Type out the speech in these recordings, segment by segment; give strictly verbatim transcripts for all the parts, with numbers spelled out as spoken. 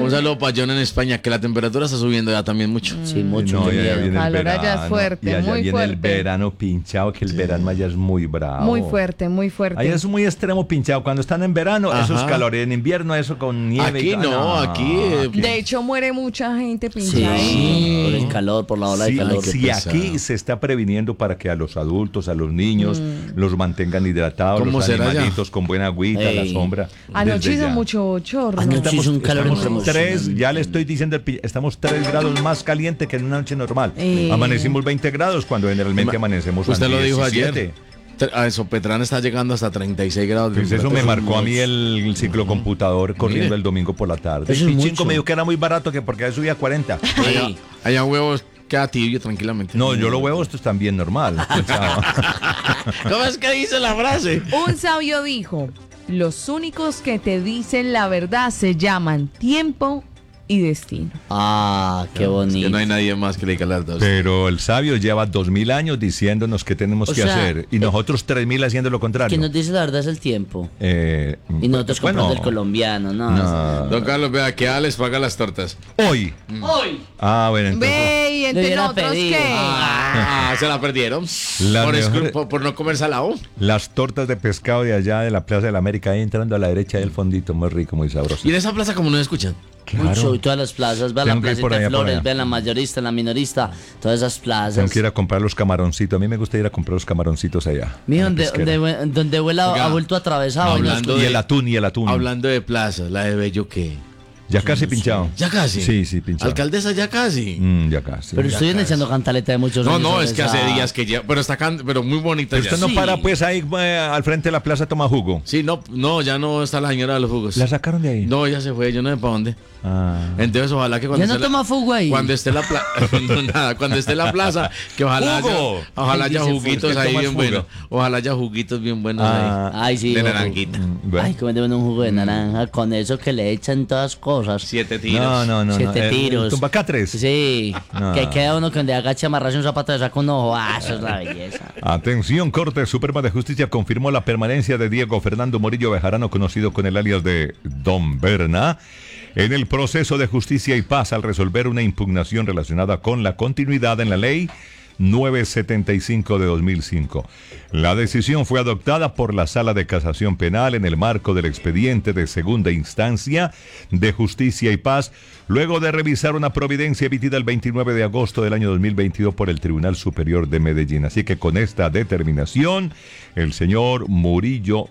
Un saludo para John en España, que la temperatura está subiendo ya también mucho. Sí, mucho. No, ya viene el calor allá verano, es fuerte, y allá muy viene fuerte. el verano pinchado, que el verano allá es muy bravo. Muy fuerte, muy fuerte. Allá es muy extremo pinchado. Cuando están en verano, Ajá. eso es calor. En invierno, eso con nieve. Aquí y... no, aquí, eh, De hecho, muere mucha gente Sí, pinchada ahí. por el calor, por la ola de Sí, calor. sí, Qué aquí pesado. se está previniendo para que a los adultos, a los niños, los mantengan hidratados, ¿Cómo los será allá? animalitos con buena agüita, Ey. la sombra. Anoche desde hizo ya. mucho bochorno. Anoche hizo un calor Estamos tres, impresionante. ya le estoy diciendo, el pi- estamos tres grados más caliente que en una noche normal. Eh. Amanecimos veinte grados cuando generalmente amanecemos a Usted lo dijo diecisiete. ayer. Tre- A Sopetrán está llegando hasta treinta y seis grados. de Pues eso me temperatura. marcó a mí el, el ciclocomputador corriendo Mire. el domingo por la tarde. Eso es Y Chinco mucho. me dijo que era muy barato, que porque subía a cuarenta. Allá, allá huevos queda tibio tranquilamente. No, yo lo huevo, esto es también normal. O sea, ¿Cómo es que dice la frase? Un sabio dijo, los únicos que te dicen la verdad se llaman tiempo y destino. Ah, qué Es bonito. que no hay nadie más que le diga la verdad. pero el sabio lleva dos mil años diciéndonos qué tenemos O que sea, hacer y nosotros tres mil haciendo lo contrario. Quien nos dice la verdad es el tiempo. Eh, Y nosotros bueno, comprando el colombiano, ¿no? no. Don Carlos, vea que Alex paga las tortas. Hoy. Hoy. Ah, bueno, entonces. Ve, y Le entre hubiera nosotros pedido. qué. Ah, se la perdieron. La Por, mejor- escu- por, por no comer salado. Las tortas de pescado de allá de la Plaza de la América, ahí entrando a la derecha del fondito, muy rico, muy sabroso. Y en esa plaza como no escuchan. Mucho, y todas las plazas, vean la Tengo que ir placita por allá, de por Flores, allá. vean la mayorista, la minorista, todas esas plazas. Tengo que ir a comprar los camaroncitos. A mí me gusta ir a comprar los camaroncitos allá. Mijo, a la donde, pesquera. donde, donde vuela Oiga, ha vuelto atravesado. hablando Y de- el atún, y el atún. Hablando de plazas, la de Bello qué. Ya casi pinchado. Ya casi. Sí, sí, pinchado. Alcaldesa, ya casi. Mm, ya casi. Pero Ya estoy casi. echando cantaleta de muchos No, años no, sobre es que esa- hace días que ya. Pero está can- pero muy bonita Pero ya. usted no Sí. para pues ahí eh, al frente de la plaza a tomar jugo. Sí, no, no, ya no está la señora de los jugos. ¿La sacaron de ahí? No, ya se fue, yo no sé para dónde. Ah. Entonces, ojalá que cuando Ya no esté toma la, fuego ahí. cuando esté la plaza, no, nada, cuando esté la plaza, que ojalá haya, ¡Jugo! ojalá Ay, haya dice juguitos Fuego. ahí ¿Tomas bien jugo? buenos. Ojalá haya juguitos bien buenos Ah. ahí. Ay, sí. De ojo. naranjita. Mm, bueno. Ay, como deben un jugo de naranja con eso que le echan todas cosas. Siete tiros. No, no, no. Siete no. El- tiros. el tumbacatres. Sí, No. que queda uno que donde agacha amarrarse un zapato de saca un ojo. Ah, eso es la belleza. Atención, Corte Suprema de Justicia confirmó la permanencia de Diego Fernando Morillo Bejarano, conocido con el alias de Don Berna, en el proceso de justicia y paz al resolver una impugnación relacionada con la continuidad en la ley novecientos setenta y cinco de dos mil cinco. La decisión fue adoptada por la Sala de Casación Penal en el marco del expediente de segunda instancia de Justicia y Paz, luego de revisar una providencia emitida el veintinueve de agosto del año dos mil veintidós por el Tribunal Superior de Medellín. Así que con esta determinación, el señor Murillo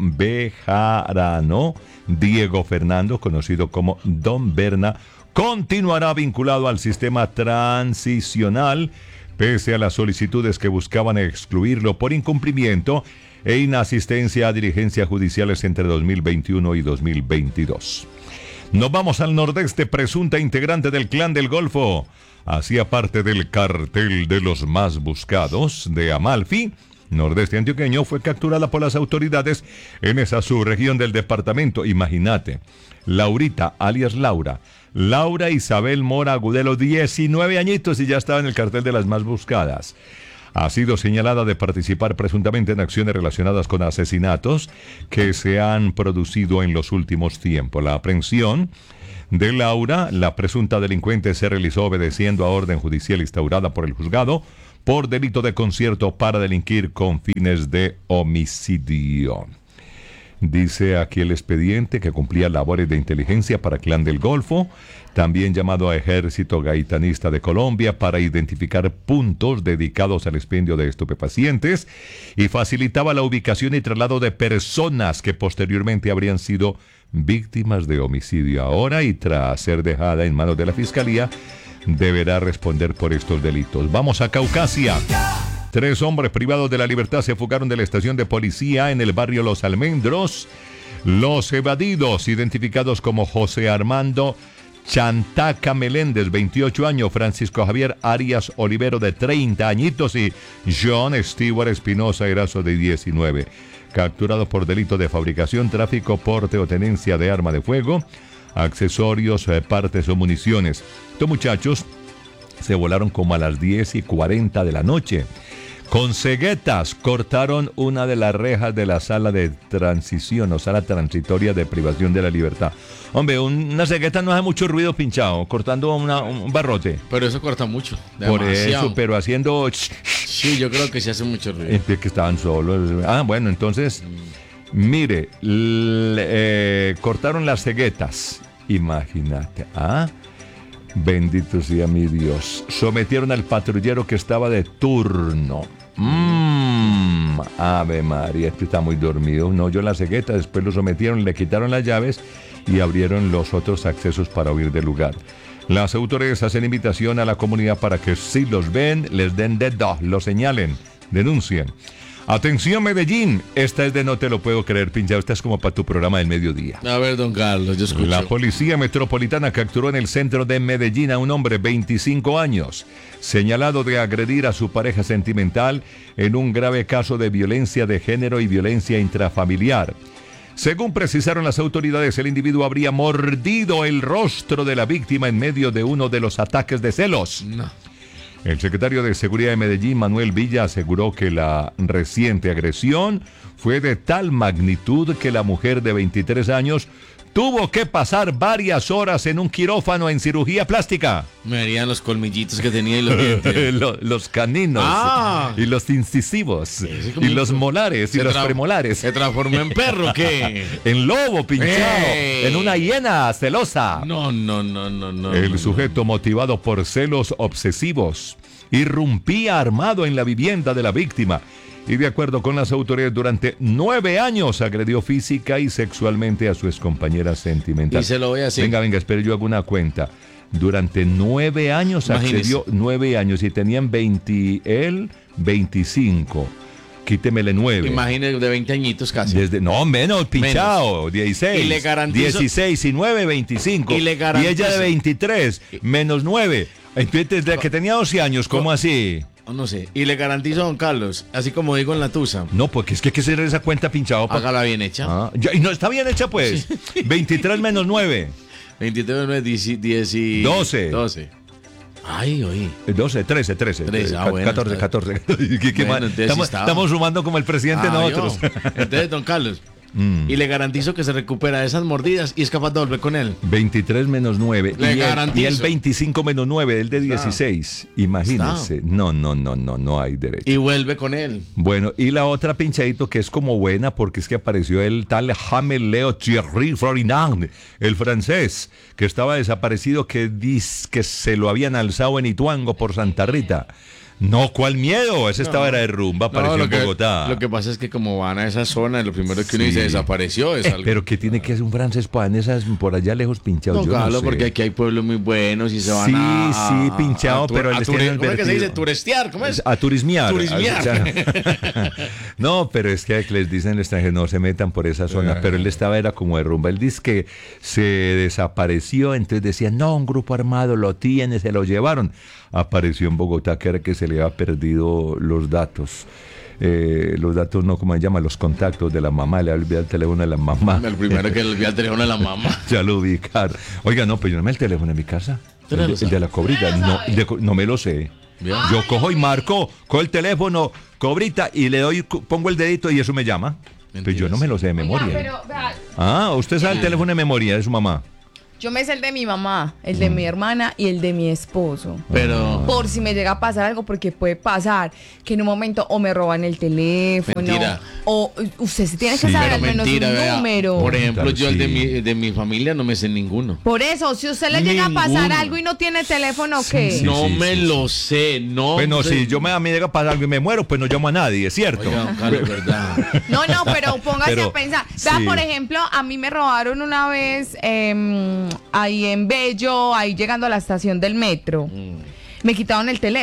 Bejarano, Diego Fernando, conocido como Don Berna, continuará vinculado al sistema transicional, pese a las solicitudes que buscaban excluirlo por incumplimiento e inasistencia a diligencias judiciales entre dos mil veintiuno y dos mil veintidós. Nos vamos al nordeste. Presunta integrante del Clan del Golfo, hacía parte del cartel de los más buscados de Amalfi, nordeste antioqueño, fue capturada por las autoridades en esa subregión del departamento. Imagínate, Laurita, alias Laura, Laura Isabel Mora Agudelo, diecinueve añitos, y ya estaba en el cartel de las más buscadas. Ha sido señalada de participar presuntamente en acciones relacionadas con asesinatos que se han producido en los últimos tiempos. La aprehensión de Laura, la presunta delincuente, se realizó obedeciendo a orden judicial instaurada por el juzgado por delito de concierto para delinquir con fines de homicidio. Dice aquí el expediente que cumplía labores de inteligencia para Clan del Golfo, también llamado a Ejército Gaitanista de Colombia, para identificar puntos dedicados al expendio de estupefacientes, y facilitaba la ubicación y traslado de personas que posteriormente habrían sido víctimas de homicidio. Ahora, y tras ser dejada en manos de la Fiscalía, deberá responder por estos delitos. Vamos a Caucasia. Tres hombres privados de la libertad se fugaron de la estación de policía en el barrio Los Almendros. Los evadidos, identificados como José Armando Chantaca Meléndez, veintiocho años, Francisco Javier Arias Olivero, de treinta añitos, y John Stewart Espinosa Erazo, de diecinueve, capturados por delito de fabricación, tráfico, porte o tenencia de arma de fuego, accesorios, eh, partes o municiones. Estos muchachos se volaron como a las diez y cuarenta de la noche. Con ceguetas cortaron una de las rejas de la sala de transición o sala transitoria de privación de la libertad. Hombre, un- una cegueta no hace mucho ruido pinchado, cortando una- un barrote. Pero eso corta mucho. Por Demasiado. eso, pero haciendo... Sí, yo creo que sí hace mucho ruido. Eh, que estaban solos. Ah, bueno, entonces, mire, l- eh, cortaron las ceguetas. Imagínate, ¿ah? Bendito sea mi Dios. Sometieron al patrullero que estaba de turno. Mmm, Ave María, este está muy dormido. No oyó la cegueta, después lo sometieron, le quitaron las llaves y abrieron los otros accesos para huir del lugar. Las autoridades hacen invitación a la comunidad para que si los ven, les den dedo, lo señalen, denuncien. Atención Medellín, esta es de no te lo puedo creer, pinchado, esta es como para tu programa del mediodía. A ver, don Carlos, yo escucho. La policía metropolitana capturó en el centro de Medellín a un hombre, veinticinco años, señalado de agredir a su pareja sentimental en un grave caso de violencia de género y violencia intrafamiliar. Según precisaron las autoridades, el individuo habría mordido el rostro de la víctima en medio de uno de los ataques de celos. No. El secretario de Seguridad de Medellín, Manuel Villa, aseguró que la reciente agresión fue de tal magnitud que la mujer de veintitrés años tuvo que pasar varias horas en un quirófano en cirugía plástica. Me harían los colmillitos que tenía y los dientes. Lo- los caninos Ah. y los incisivos Sí, y como- los molares y Se los tra- premolares. ¿Se transformó en perro o qué? En lobo pinchado, ¡Ey! en una hiena celosa. No, no, no, no, no. El no, sujeto, motivado por celos obsesivos, irrumpía armado en la vivienda de la víctima y, de acuerdo con las autoridades, durante nueve años agredió física y sexualmente a su excompañera sentimental. Y se lo voy a decir. Venga, venga, espere, yo hago una cuenta. Durante nueve años Imagínese. accedió, nueve años, y tenían veinte, él, veinticinco. Quítemele nueve. Imagínese de veinte añitos casi. Desde, no, menos, pinchado, dieciséis. Y le garantizo- dieciséis y nueve, veinticinco. Y le garantizo- ella de veintitrés, menos nueve. Entonces, desde que tenía doce años, ¿cómo así? Oh, no sé. Y le garantizo a don Carlos, así como digo en la tusa, No, porque es que hay que hacer esa cuenta pinchado. pa- hágala bien hecha. Ah, ya, y no está bien hecha, pues. veintitrés menos nueve. veintitrés, nueve, diez, diez y... doce. doce. Ay, oí. doce, trece, trece. trece, ah, ca- bueno, catorce, está- catorce. ¿Qué- qué Bueno, más? entonces sí estamos, estaba. estamos sumando como el presidente Ah, nosotros. yo. Entonces, don Carlos. Mm. Y le garantizo que se recupera de esas mordidas y es capaz de volver con él. veintitrés menos nueve. Le y, el, garantizo. y el veinticinco menos nueve, el de dieciséis. Imagínense. No, no, no, no, no hay derecho. Y vuelve con él. Bueno, y la otra pinchadito que es como buena porque es que apareció el tal James Leo Thierry Florinand, el francés, que estaba desaparecido, que dice que se lo habían alzado en Ituango por Santa Rita. No, ¿cuál miedo? Ese estaba era de rumba, apareció No, en lo que, Bogotá. Lo que pasa es que como van a esa zona, lo primero que uno Sí. dice desapareció es Eh, algo. pero que tiene que ser un francés para en esas por allá lejos pinchados. Don Yo no Carlos, sé. porque aquí hay pueblos muy buenos y se van Sí, a, sí, a- pinchado, a tu- pero a les ture- tienen ¿Cómo es que se dice? advertido. Turestear, ¿cómo es? A turismear. Turismear. O sea, no, pero es que les dicen en el extranjero no se metan por esa zona. Pero él estaba, era como de rumba. Él dice que se desapareció, entonces decían, no, un grupo armado lo tiene, se lo llevaron. Apareció en Bogotá, que era que se le había perdido los datos. Eh, los datos, no, ¿cómo se llama? Los contactos de la mamá, le había olvidado el teléfono de la mamá. El primero que le olvidó el teléfono de la mamá. Ya lo ubicaron. Oiga, no, pero yo no me el teléfono de mi casa. ¿Tú no El, lo de- el de la cobrita. No, el de co- no me lo sé. Bien. Yo cojo y marco, cojo el teléfono, cobrita, y le doy, co- pongo el dedito y eso me llama. Pero yo no me lo sé de memoria. Oiga, pero, vea, Ah, usted sabe el teléfono de memoria de su mamá. yo me sé el de mi mamá, el de mi hermana y el de mi esposo. Pero... Por si me llega a pasar algo, porque puede pasar que en un momento o me roban el teléfono, Mentira. o usted se tiene que Sí, saber Pero al menos mentira, un vea. número. Por ejemplo, Claro, yo el de sí. mi, de mi familia no me sé ninguno. Por eso, si usted le llega a pasar Ninguno. algo y no tiene teléfono, ¿qué? sí. no me lo sé, no. Bueno, sé. si yo me, a mí llega a pasar algo y me muero, pues no llamo a nadie, es cierto. Oiga, don Carlos, ¿verdad? No, no, pero póngase Pero, a pensar. Vea, sí. por ejemplo, a mí me robaron una vez em, ahí en Bello, ahí llegando a la estación del metro. Me quitaron el teléfono.